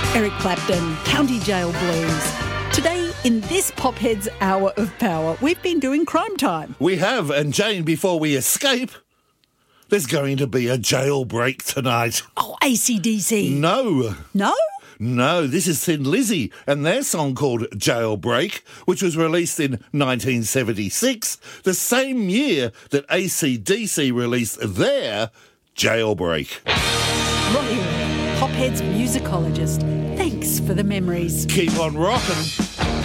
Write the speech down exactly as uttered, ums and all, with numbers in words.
Eric Clapton, County Jail Blues. Today, in this Popheads Hour of Power, we've been doing Crime Time. We have, and Jane, before we escape, there's going to be a jailbreak tonight. Oh, A C D C. No. No? No, this is Thin Lizzy and their song called Jailbreak, which was released in nineteen seventy-six, the same year that A C D C released their Jailbreak. Right, Popheads musicologist. Thanks for the memories. Keep on rocking.